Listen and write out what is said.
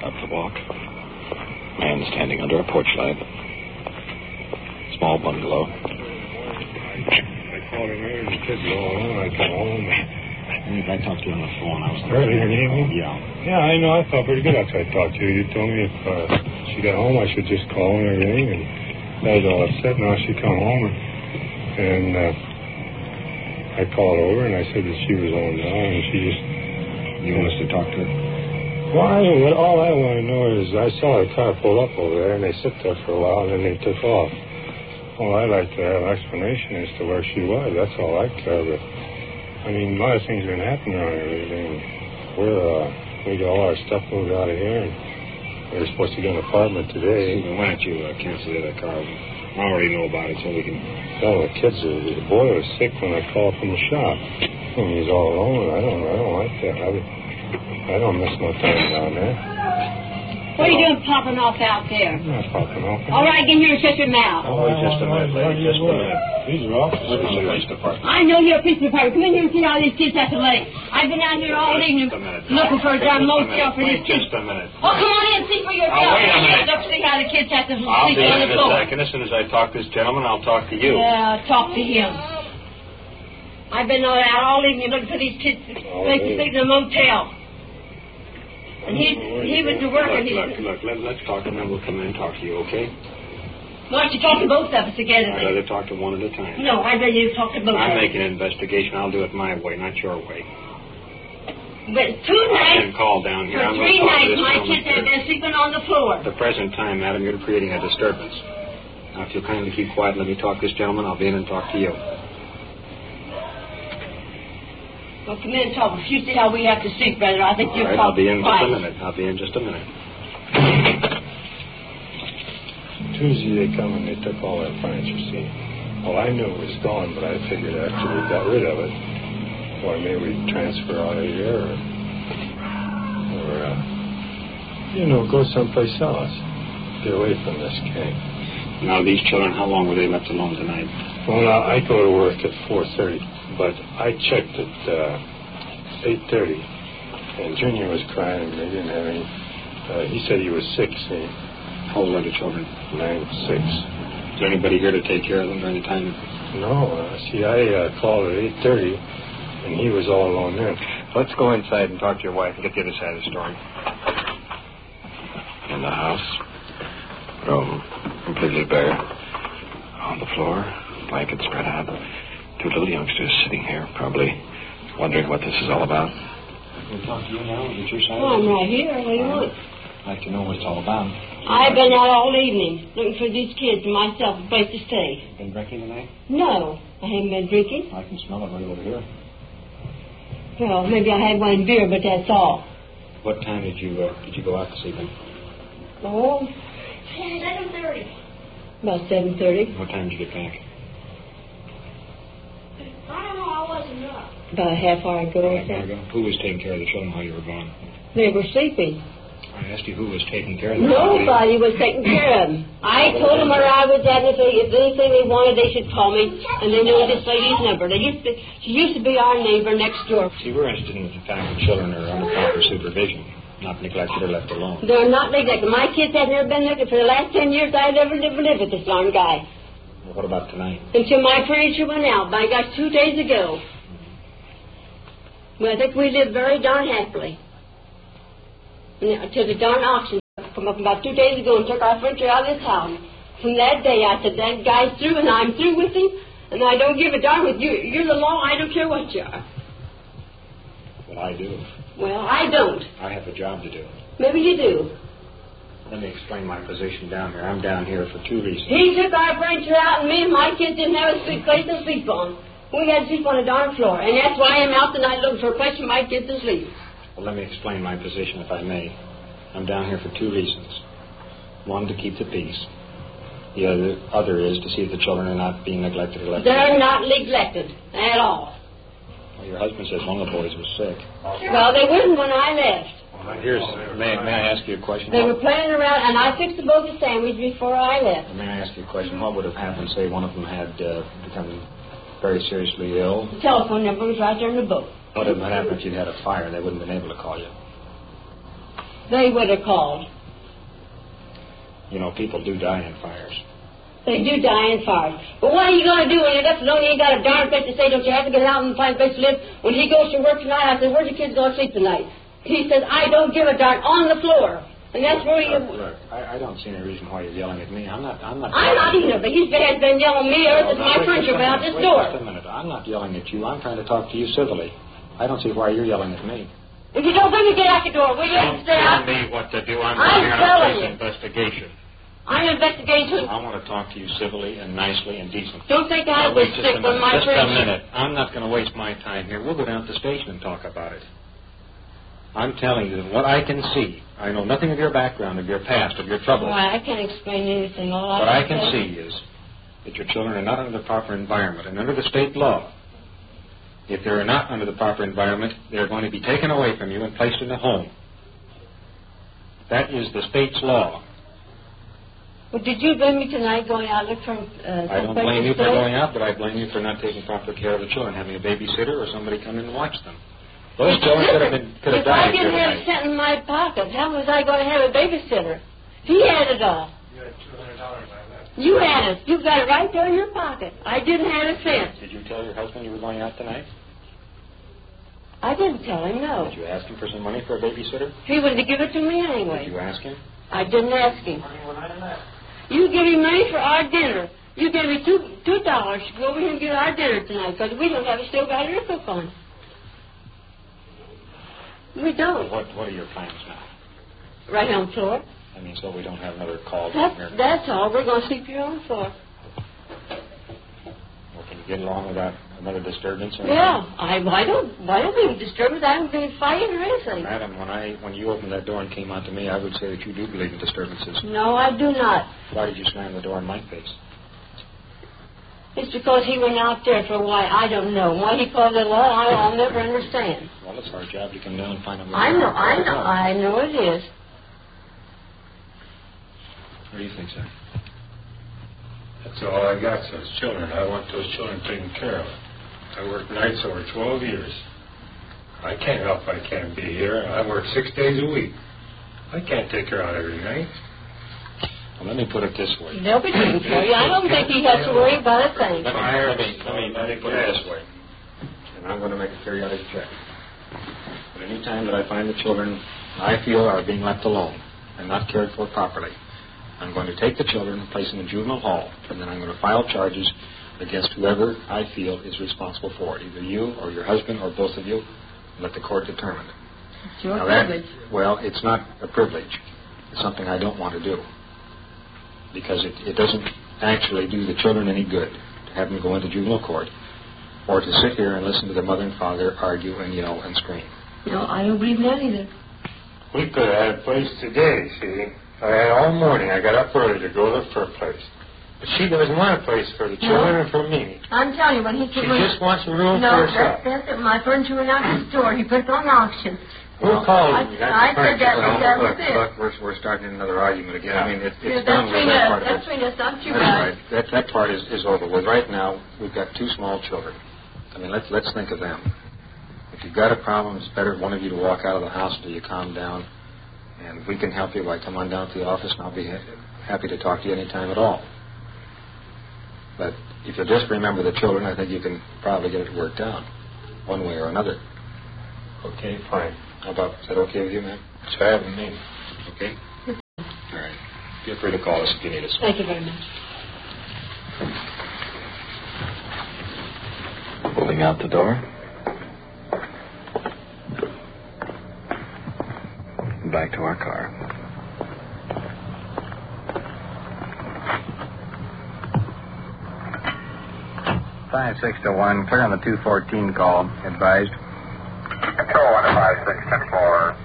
Up the walk. Man standing under a porch light. Small bungalow. I called her there, and the kids were all alone. I come home. I talked to you on the phone. I was earlier in the evening? Yeah. Yeah, I know. I felt pretty good after I talked to you. You told me if she got home, I should just call and everything. And I was all upset. Now she come home, and I called over, and I said that she was on now, and she just... You want us to talk to her? Well, all I want to know is I saw her car pull up over there, and they sit there for a while, and then they took off. Well, I'd like to have an explanation as to where she was. That's all I care about. I mean, a lot of things are going to happen around here. We got all our stuff moved out of here, and we're supposed to get an apartment today. Why don't you cancel the other car? I already know about it, so we can... Well, the boy was sick when I called from the shop. And he's all alone. I don't like that. I don't miss no time down there. What are you doing popping off out there? I'm not popping off. All right, get here and shut your mouth. Oh, just a minute, lady. Just a minute. These are officers. This is the police department. I know you're a police department. Come in here and see all these kids at the lake. I've been out here all evening looking for a damn motel for these kids. Just a minute. Oh, come on in and see for yourself. Wait a minute. Look, see how the kids have to I'll sleep be on in the a floor. second. As soon as I talk to this gentleman, I'll talk to you. Yeah, talk to him. I've been out all evening looking for these kids to sleep in a motel. And he was to work. Look, let's talk, and then we'll come in and talk to you, okay? Why don't you talk to both of us together? I'd rather talk to one at a time. No, I'd rather you talk to both of us. I'm making an investigation. I'll do it my way, not your way. But 2 nights... I've been called down here. For I'm 3 going to talk to nights, this my woman kids have first. been sleeping on the floor. At the present time, madam, you're creating a disturbance. Now, if you'll kindly keep quiet and let me talk to this gentleman, I'll be in and talk to you. Well, come in and talk. If you see how we have to sleep, brother, I think you'll All right, talk I'll be in quiet. just a minute. Tuesday they come and they took all that furniture, see. Well, I knew it was gone, but I figured after we got rid of it, or maybe we'd transfer out of here, or go someplace else. Get away from this gang. Now, these children, how long were they left alone tonight? Well, now, I go to work at 4:30, but I checked at 8:30, and Junior was crying, and they didn't have any. He said he was sick, see. How old are the children? 9 and 6. Is there anybody here to take care of them during the time? No, I called at 8:30, and he was all alone then. Let's go inside and talk to your wife and get the other side of the story. In the house, room completely bare. On the floor, blanket spread out. 2 little youngsters sitting here, probably wondering what this is all about. Can we talk to you now and get your side? Oh, I'm right here. What do you want? I'd like to know what it's all about. I've been out all evening looking for these kids and myself a place to stay. Been drinking tonight? No, I haven't been drinking. I can smell it right over here. Well, maybe I had one beer, but that's all. What time did you go out this evening? Oh, 7:30. about 7:30. What time did you get back? I don't know. I wasn't up. About a half hour ago or Right, so. Margot. Who was taking care of the children while you were gone? They were sleeping. I asked you who was taking care of them. Nobody was taking care of them. I told them where I was at, and if anything they wanted, they should call me. And they knew this lady's number. She used to be our neighbor next door. See, we're interested in the fact that children are under proper supervision, not neglected or left alone. They're not neglected. My kids have never been neglected. For the last 10 years, I've never lived with this darn guy. Well, what about tonight? Until my furniture went out. My gosh, 2 days ago. Well, I think we lived very darn happily. Until the darn auction come up about 2 days ago and took our furniture out of this house. From that day, I said, that guy's through, and I'm through with him, and I don't give a darn with you. You're the law. I don't care what you are. Well, I do. Well, I don't. I have a job to do. Maybe you do. Let me explain my position down here. I'm down here for 2 reasons. He took our furniture out, and me and my kids didn't have a place to sleep on. We had to sleep on a darn floor, and that's why I'm out tonight looking for a place for my kids to sleep. Well, let me explain my position, if I may. I'm down here for 2 reasons. One, to keep the peace. The other is to see if the children are not being neglected or left alone. They're not neglected at all. Well, your husband says one of the boys was sick. Well, they weren't when I left. May I ask you a question? They were playing around, and I fixed the both a sandwich before I left. May I ask you a question? What would have happened, say, one of them had become very seriously ill? The telephone number was right there in the book. What would have happened if you'd had a fire and they wouldn't have been able to call you? they would have called. You know, people do die in fires. They do die in fires. But what are you going to do when you ain't got a darn place to stay? Don't you have to get out and find a place to live? When he goes to work tonight, I said, where's the kids going to sleep tonight? He says, I don't give a darn, on the floor. And that's where you... Look, I don't see any reason why you're yelling at me. I'm not either, but he has been yelling at me ever since my furniture went out this door. Wait just a minute. I'm not yelling at you. I'm trying to talk to you civilly. I don't see why you're yelling at me. If you don't let me get out the door, will you stay out? Don't tell me what to do. I'm telling going on a you. investigation. I'm investigating. I want to talk to you civilly and nicely and decently. Don't think I have to stick with my Just furniture. a minute. I'm not going to waste my time here. We'll go down to the station and talk about it. I'm telling you that what I can see, I know nothing of your background, of your past, of your troubles. Well, I can't explain anything. What I can see is that your children are not under the proper environment. And under the state law, if they're not under the proper environment, they're going to be taken away from you and placed in a home. That is the state's law. Well, did you blame me tonight going out look for I don't blame you for going out, but I blame you for not taking proper care of the children, having a babysitter or somebody come in and watch them. Those children could have died. If I didn't have a cent in my pocket, how was I going to have a babysitter? He had it all. You had $200 I left. You had it. You got it right there in your pocket. I didn't have a cent. Did you tell your husband you were going out tonight? I didn't tell him, no. Did you ask him for some money for a babysitter? He wouldn't have given it to me anyway. Did you ask him? I didn't ask him. You give me money for our dinner. You gave me $2 to go over here and get our dinner tonight because we don't have a stove out here to cook on. We don't. What are your plans now? Right on the floor. I mean, so we don't have another call down here. That's all. We're going to sleep here on the floor. Well, can you get along without another disturbance? Or Yeah. I don't mean disturbance. I don't mean fighting or anything. Madam, when you opened that door and came out to me, I would say that you do believe in disturbances. No, I do not. Why did you slam the door in my face? It's because he went out there for why, I don't know. Why he called it law, I'll never understand. Well, it's our job to come down and find out. I know it is. What do you think, sir? That's all I got, those children. I want those children taken care of. I worked nights over 12 years. I can't help I can't be here. I work 6 days a week. I can't take her out every night. Well, let me put it this way. They'll be taken care of. I don't think he has to worry about a thing. Let me put it this way. And I'm going to make a periodic check. But any time that I find the children I feel are being left alone and not cared for properly, I'm going to take the children and place them in juvenile hall, and then I'm going to file charges against whoever I feel is responsible for it, either you or your husband or both of you. Let the court determine it. It's your privilege. Well, it's not a privilege. It's something I don't want to do because it doesn't actually do the children any good to have them go into juvenile court or to sit here and listen to their mother and father argue and yell and scream. No, I don't believe that either. We could have had a place today, see. I had all morning. I got up early to go look for a place. But she doesn't want a place for the children and for me. I'm telling you, when he She just wants a room for herself. No, that's it. My furniture went out the store. He put it on auction. Who called you? I said that was it. Look, we're starting another argument again. I mean, it's That's done with that part of it. between us, not you That's guys. right. That part is over with. Right now, we've got two small children. I mean, let's think of them. If you've got a problem, it's better one of you to walk out of the house until you calm down. And if we can help you, come on down to the office, and I'll be happy to talk to you any time at all. But if you just remember the children, I think you can probably get it worked out one way or another. Okay, fine. Is that okay with you, ma'am? It's fine with me. Okay? All right. Feel free to call us if you need us. Thank you very much. Moving out the door. Back to our car. Five 6 to 1, clear on the 214 call. Advised. Control 1 5 6 10 4.